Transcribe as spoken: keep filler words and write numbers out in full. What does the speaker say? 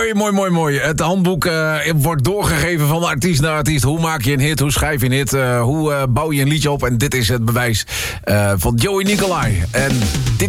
Mooi, mooi, mooi, mooi. Het handboek uh, wordt doorgegeven van artiest naar artiest. Hoe maak je een hit? Hoe schrijf je een hit? Uh, hoe uh, bouw je een liedje op? En dit is het bewijs uh, van Joey Nicolai. En dit